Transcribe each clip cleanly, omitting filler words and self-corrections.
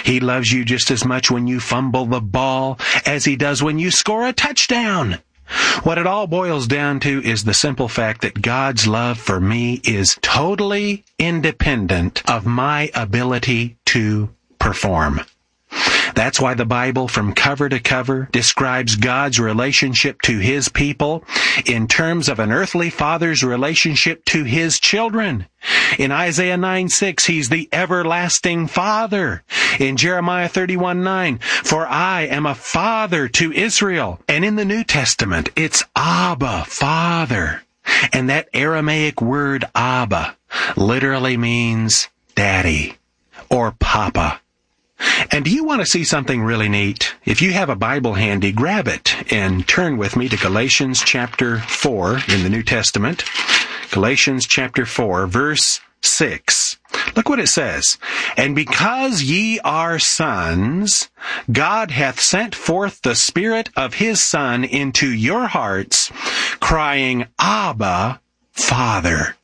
He loves you just as much when you fumble the ball as he does when you score a touchdown. What it all boils down to is the simple fact that God's love for me is totally independent of my ability to perform. That's why the Bible, from cover to cover, describes God's relationship to His people in terms of an earthly father's relationship to his children. In Isaiah 9:6, He's the everlasting Father. In Jeremiah 31:9, for I am a father to Israel. And in the New Testament, it's Abba, Father. And that Aramaic word Abba literally means daddy or papa. And do you want to see something really neat? If you have a Bible handy, grab it and turn with me to Galatians chapter 4 in the New Testament. Galatians chapter 4, verse 6. Look what it says. And because ye are sons, God hath sent forth the Spirit of His Son into your hearts, crying, Abba, Father.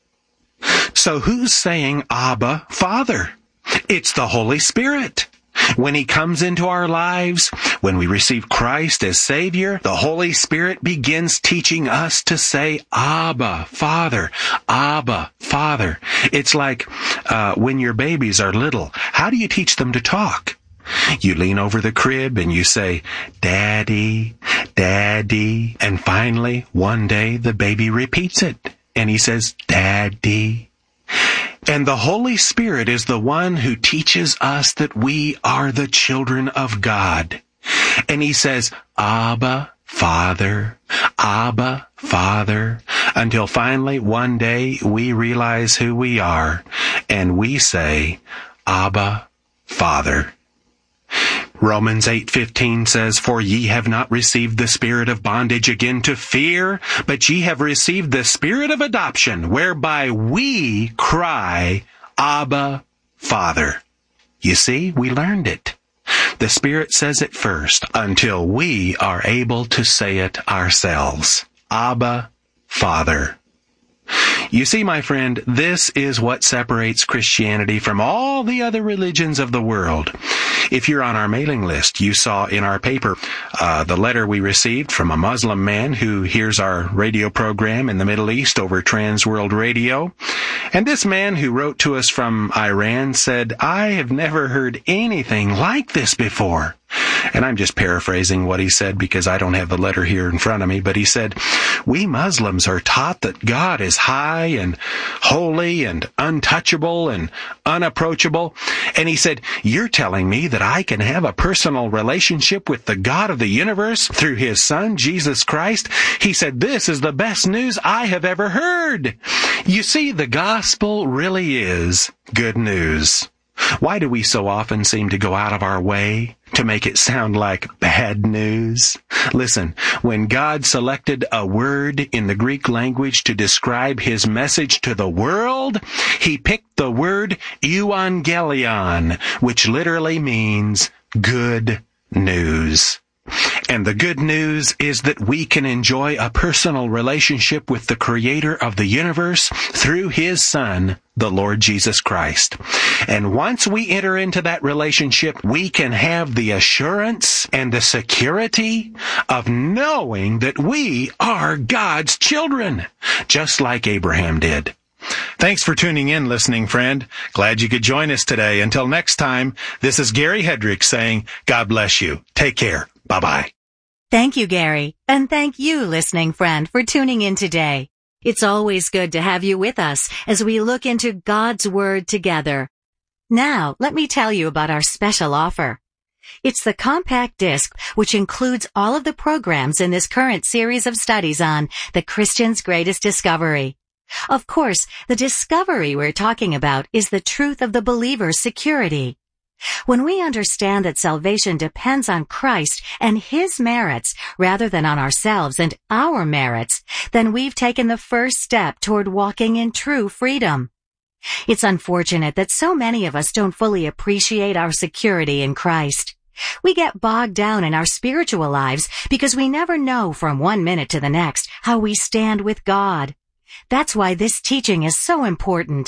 So who's saying Abba, Father? It's the Holy Spirit. When He comes into our lives, when we receive Christ as Savior, the Holy Spirit begins teaching us to say, Abba, Father, Abba, Father. It's like when your babies are little. How do you teach them to talk? You lean over the crib and you say, Daddy, Daddy. And finally, one day, the baby repeats it. And he says, Daddy. And the Holy Spirit is the one who teaches us that we are the children of God. And He says, Abba, Father, Abba, Father, until finally one day we realize who we are and we say, Abba, Father. Romans 8:15 says, For ye have not received the spirit of bondage again to fear, but ye have received the spirit of adoption, whereby we cry, Abba, Father. You see, we learned it. The Spirit says it first, until we are able to say it ourselves. Abba, Father. You see, my friend, this is what separates Christianity from all the other religions of the world. If you're on our mailing list, you saw in our paper the letter we received from a Muslim man who hears our radio program in the Middle East over Trans World Radio. And this man who wrote to us from Iran said, I have never heard anything like this before. And I'm just paraphrasing what he said because I don't have the letter here in front of me, but he said, we Muslims are taught that God is high and holy and untouchable and unapproachable. And he said, you're telling me that I can have a personal relationship with the God of the universe through His Son, Jesus Christ? He said, this is the best news I have ever heard. You see, the gospel really is good news. Why do we so often seem to go out of our way to make it sound like bad news? Listen, when God selected a word in the Greek language to describe His message to the world, He picked the word euangelion, which literally means good news. And the good news is that we can enjoy a personal relationship with the Creator of the universe through His Son, the Lord Jesus Christ. And once we enter into that relationship, we can have the assurance and the security of knowing that we are God's children, just like Abraham did. Thanks for tuning in, listening friend. Glad you could join us today. Until next time, this is Gary Hedrick saying, God bless you. Take care. Bye-bye. Thank you, Gary. And thank you, listening friend, for tuning in today. It's always good to have you with us as we look into God's Word together. Now, let me tell you about our special offer. It's the compact disc, which includes all of the programs in this current series of studies on the Christian's greatest discovery. Of course, the discovery we're talking about is the truth of the believer's security. When we understand that salvation depends on Christ and His merits rather than on ourselves and our merits, then we've taken the first step toward walking in true freedom. It's unfortunate that so many of us don't fully appreciate our security in Christ. We get bogged down in our spiritual lives because we never know from one minute to the next how we stand with God. That's why this teaching is so important.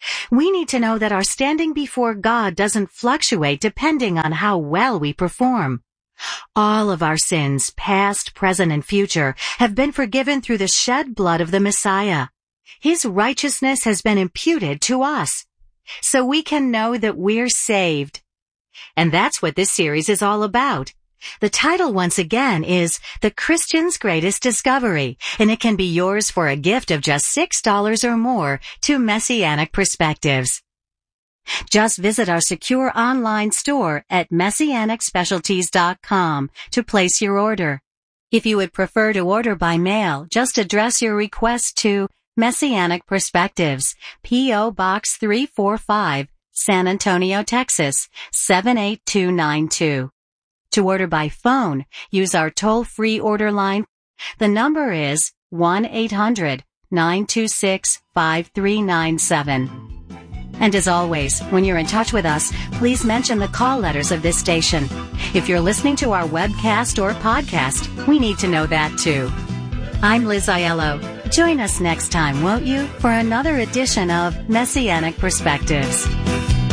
We need to know that our standing before God doesn't fluctuate depending on how well we perform. All of our sins, past, present, and future, have been forgiven through the shed blood of the Messiah. His righteousness has been imputed to us, so we can know that we're saved. And that's what this series is all about. The title, once again, is The Christian's Greatest Discovery, and it can be yours for a gift of just $6 or more to Messianic Perspectives. Just visit our secure online store at MessianicSpecialties.com to place your order. If you would prefer to order by mail, just address your request to Messianic Perspectives, P.O. Box 345, San Antonio, Texas, 78292. To order by phone, use our toll-free order line. The number is 1-800-926-5397. And as always, when you're in touch with us, please mention the call letters of this station. If you're listening to our webcast or podcast, we need to know that too. I'm Liz Aiello. Join us next time, won't you, for another edition of Messianic Perspectives.